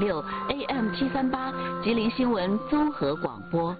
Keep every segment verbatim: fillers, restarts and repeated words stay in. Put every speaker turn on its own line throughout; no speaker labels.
六 A M 七三八，吉林新闻综合广播。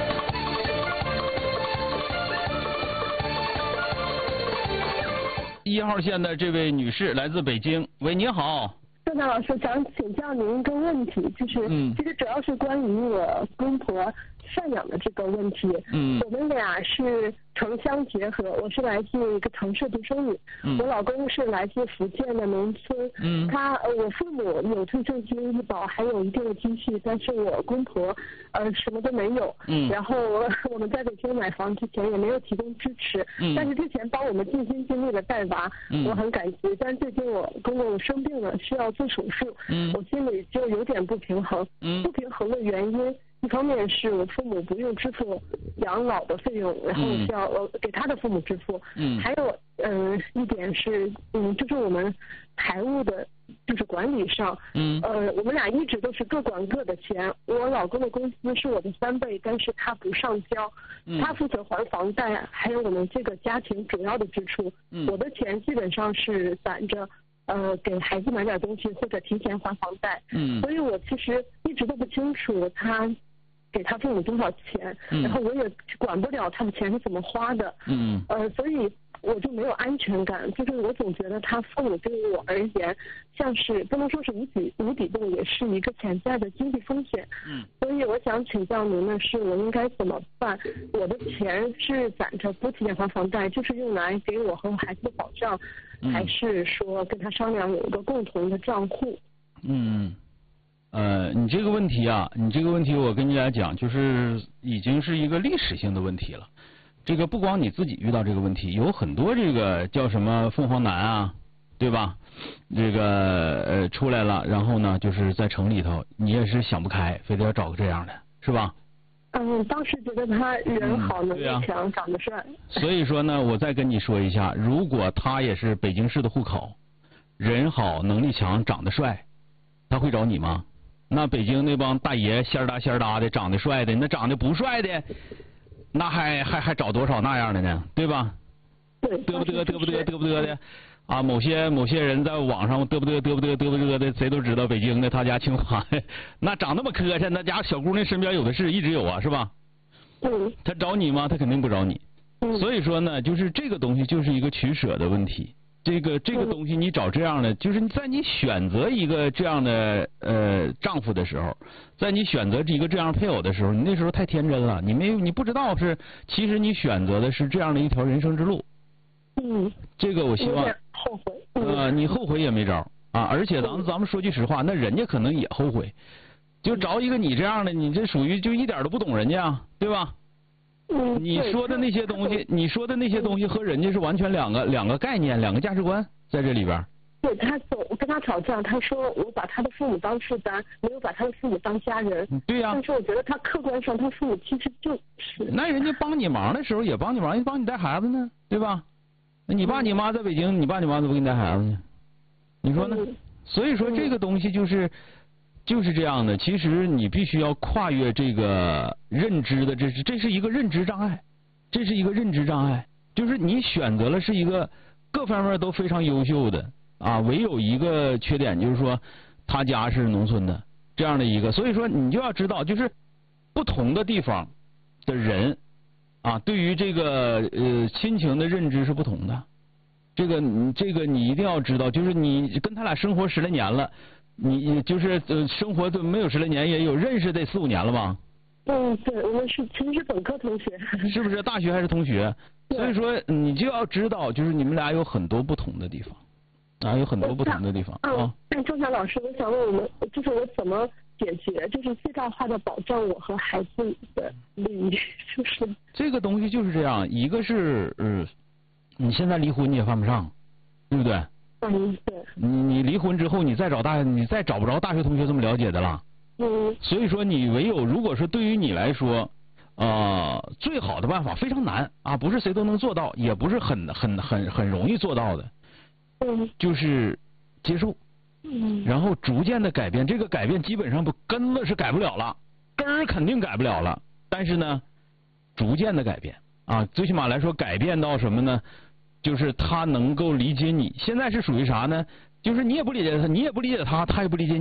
一号线的这位女士来自北京，喂，你好。
郑大老师，想请教您一个问题，就是，嗯，其实主要是关于我公婆赡养的这个问题。嗯，我们俩是城乡结合，我是来自一个城市独生女，嗯，我老公是来自福建的农村。嗯，他呃，我父母有退休金、医保，还有一定的积蓄，但是我公婆呃什么都没有。嗯，然后我们在北京买房之前也没有提供支持。嗯，但是之前帮我们尽心尽力的带娃，嗯，我很感激。但最近我公公生病了，需要做手术。嗯，我心里就有点不平衡。嗯，不平衡的原因，一方面是我父母不用支付养老的费用，然后我需要呃给他的父母支付。嗯，还有嗯、呃、一点是嗯就是我们财务的，就是管理上。嗯，呃我们俩一直都是各管各的钱，我老公的工资是我的三倍，但是他不上交。嗯，他负责还房贷，还有我们这个家庭主要的支出。嗯，我的钱基本上是攒着。呃，给孩子买点东西或者提前还房贷。嗯，所以我其实一直都不清楚他给他父母多少钱，嗯，然后我也管不了他的钱是怎么花的。嗯，呃，所以我就没有安全感，就是我总觉得他父母对于我而言，像是不能说是无底无底洞，也是一个潜在的经济风险。嗯，所以我想请教您的是，我应该怎么办？我的钱是攒着不提前还房贷，就是用来给我和孩子的保障。还是说跟他商量有一个共同的账户？嗯，
呃，你这个问题啊，你这个问题我跟你来讲，就是已经是一个历史性的问题了。这个不光你自己遇到这个问题，有很多这个叫什么凤凰男啊，对吧？这个呃出来了，然后呢，就是在城里头，你也是想不开，非得要找个这样的，是吧？
嗯，当时觉得他人好，能力强，嗯啊、长得帅。
所以说呢，我再跟你说一下，如果他也是北京市的户口，人好，能力强，长得帅，他会找你吗？那北京那帮大爷仙儿哒仙儿哒的，长得帅的，那长得不帅的，那还还还找多少那样的呢？对吧？
对，
嘚不嘚嘚不嘚嘚不嘚的。啊，某些某些人在网上嘚不嘚嘚不嘚嘚不嘚的，谁都知道北京的他家清华，那长那么磕碜，那家小姑娘身边有的是，一直有啊，是吧？
嗯。
他找你吗？他肯定不找你。嗯。所以说呢，就是这个东西就是一个取舍的问题。这个这个东西你找这样的，就是在你选择一个这样的呃丈夫的时候，在你选择一个这样配偶的时候，你那时候太天真了，你没有你不知道是其实你选择的是这样的一条人生之路。
嗯，
这个我希望
后悔，
呃，你后悔也没招啊！而且咱们咱们说句实话，那人家可能也后悔，就找一个你这样的，你这属于就一点都不懂人家，对吧？
嗯，
你说的那些东西，你说的那些东西和人家是完全两个两个概念，两个价值观在这里边。
对，他总我跟他吵架，他说我把他的父母当负担，没有把他的父母当家人。
对呀、啊。
但是我觉得他客观上，他父母其实就是。
那人家帮你忙的时候也帮你忙，人家帮你带孩子呢，对吧？那你爸你妈在北京，你爸你妈怎么给你带孩子呢？你说呢？所以说这个东西就是就是这样的。其实你必须要跨越这个认知的，这是这是一个认知障碍，这是一个认知障碍。就是你选择了是一个各方面都非常优秀的啊，唯有一个缺点就是说他家是农村的这样的一个。所以说你就要知道，就是不同的地方的人。啊，对于这个呃亲情的认知是不同的，这个你这个你一定要知道，就是你跟他俩生活十来年了，你就是呃生活都没有十来年，也有认识得四五年了吧？
嗯，对，我们是其实是本科同学，
是不是？大学还是同学？所以说你就要知道，就是你们俩有很多不同的地方，啊，有很多不同的地方啊。
那钟晓老师，我想问我们，就是我怎么解决，就是最大化的保障我和孩子的利益，就是
这个东西就是这样。一个是呃，你现在离婚你也犯不上，对不对？
嗯，对。
你你离婚之后，你再找大，你再找不着大学同学这么了解的了。
嗯。
所以说，你唯有如果说对于你来说，呃，最好的办法非常难啊，不是谁都能做到，也不是很很很很容易做到的。
嗯。
就是接受。
嗯，
然后逐渐的改变，这个改变基本上不根了是改不了了，根儿肯定改不了了。但是呢，逐渐的改变啊，最起码来说，改变到什么呢？就是他能够理解你。现在是属于啥呢？就是你也不理解他，你也不理解他，他也不理解你。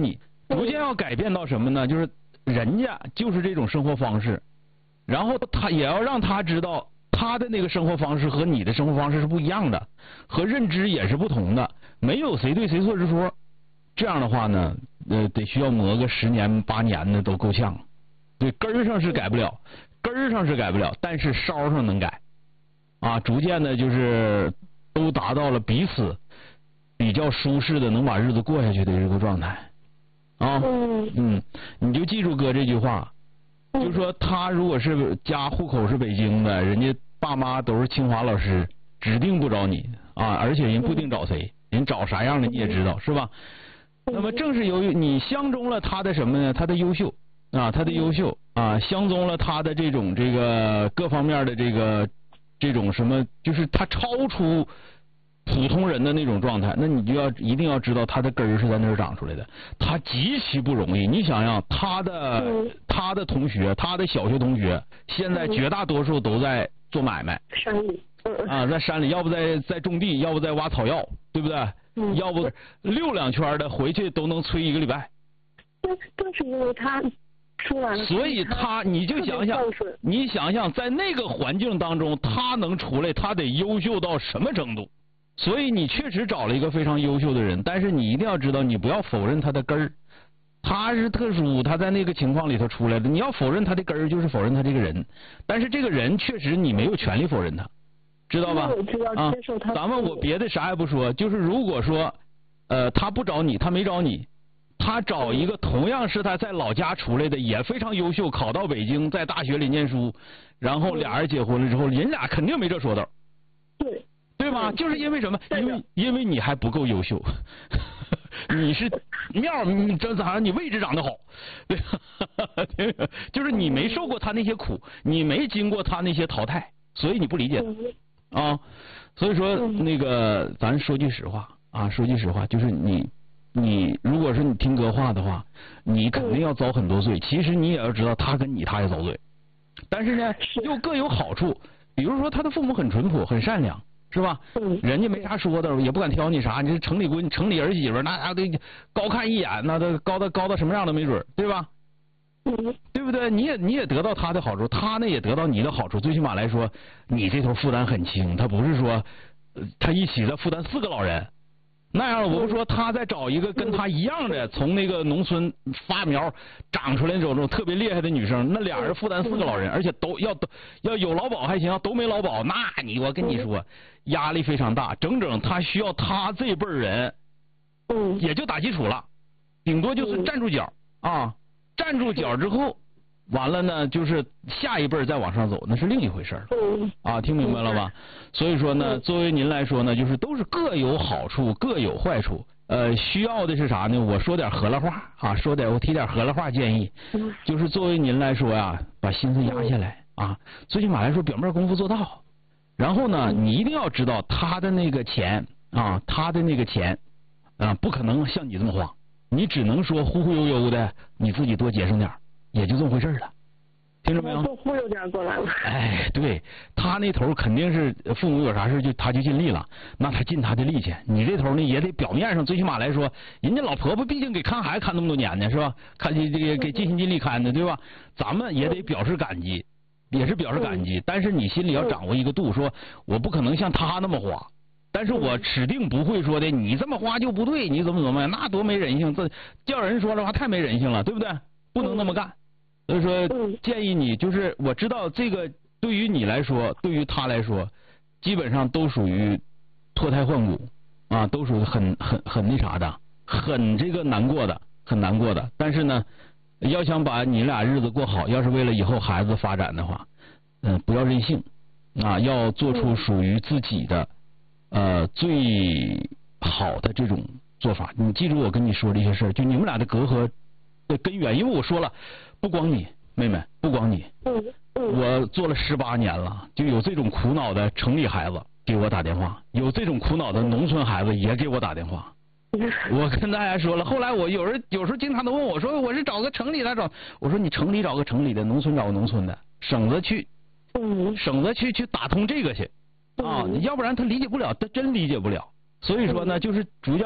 逐渐要改变到什么呢？就是人家就是这种生活方式，然后他也要让他知道他的那个生活方式和你的生活方式是不一样的，和认知也是不同的，没有谁对谁错之说。这样的话呢，呃，得需要磨个十年八年的都够呛。对，根儿上是改不了，根儿上是改不了，但是梢上能改。啊，逐渐的就是都达到了彼此比较舒适的能把日子过下去的这个状态。啊，嗯，你就记住哥这句话，就说他如果是家户口是北京的，人家爸妈都是清华老师，指定不找你啊，而且人不定找谁，人找啥样的你也知道，是吧？那么正是由于你相中了他的什么呢？他的优秀啊，他的优秀啊，相中了他的这种这个各方面的这个这种什么，就是他超出普通人的那种状态，那你就要一定要知道他的根儿是在那儿长出来的，他极其不容易。你想想，他的他的同学，他的小学同学，现在绝大多数都在做买卖，
山里
啊，在山里，要不在在种地，要不在挖草药，对不对？嗯、要不溜两圈的回去都能催一个礼拜。
那正是因为他出来了，
所以他你就想想，你想想在那个环境当中，他能出来，他得优秀到什么程度？所以你确实找了一个非常优秀的人，但是你一定要知道，你不要否认他的根儿。他是特殊，他在那个情况里头出来的，你要否认他的根儿，就是否认他这个人。但是这个人确实你没有权利否认他。知道吧？啊，咱们我别的啥也不说，就是如果说，呃，他不找你，他没找你，他找一个同样是他在老家出来的，也非常优秀，考到北京，在大学里念书，然后俩人结婚了之后，人俩肯定没这说道。
对。
对吧？就是因为什么？因为因为你还不够优秀，你是面你这咋你位置长得好，对吧？就是你没受过他那些苦，你没经过他那些淘汰，所以你不理解。啊，所以说那个，咱说句实话啊，说句实话，就是你，你如果是你听哥话的话，你肯定要遭很多罪。其实你也要知道，他跟你他也遭罪，但是呢，又各有好处。比如说，他的父母很淳朴，很善良，是吧？人家没啥说的，也不敢挑你啥。你是城里闺、城里儿媳妇，那家得高看一眼，那都高到高到什么样都没准，对吧？对不对？你也你也得到他的好处，他呢也得到你的好处。最起码来说，你这头负担很轻，他不是说、呃、他一起的负担四个老人。那样我不说，他再找一个跟他一样的从那个农村发苗长出来那种种特别厉害的女生，那俩人负担四个老人，而且都要都要有劳保还行，都没劳保，那你我跟你说压力非常大。整整他需要他这辈人，也就打基础了，顶多就是站住脚啊。站住脚之后，完了呢，就是下一辈再往上走，那是另一回事儿啊，听明白了吧？所以说呢，作为您来说呢，就是都是各有好处，各有坏处。呃，需要的是啥呢？我说点河了话啊，说点我提点河了话建议，就是作为您来说呀，把心思压下来啊，最起码来说表面功夫做到。然后呢，你一定要知道他的那个钱啊，他的那个钱啊，不可能像你这么花。你只能说忽忽悠悠的，你自己多节省点，也就这么回事了，听着没有？
多忽悠点过来了。
哎，对他那头肯定是父母有啥事就他就尽力了，那他尽他的力气。你这头呢也得表面上最起码来说，人家老婆婆毕竟给看孩子看那么多年呢，是吧？看这个给尽心尽力看的，对吧？咱们也得表示感激，也是表示感激。但是你心里要掌握一个度，说我不可能像他那么花。但是我指定不会说的，你这么花就不对，你怎么怎么样，那多没人性，这叫人说这话太没人性了，对不对？不能那么干。所以说，建议你就是，我知道这个对于你来说，对于他来说，基本上都属于脱胎换骨啊，都属于很很很那啥的，很这个难过的，很难过的。但是呢，要想把你俩日子过好，要是为了以后孩子发展的话，嗯、呃，不要任性啊，要做出属于自己的。呃，最好的这种做法，你记住我跟你说这些事儿，就你们俩的隔阂的根源，因为我说了，不光你妹妹，不光你，我做了十八年了，就有这种苦恼的城里孩子给我打电话，有这种苦恼的农村孩子也给我打电话。我跟大家说了，后来我有人有时候经常都问我说，我是找个城里的找，我说你城里找个城里的，农村找个农村的，省得去，省得去去打通这个去。啊，要不然他理解不了，他真理解不了。所以说呢，就是逐渐。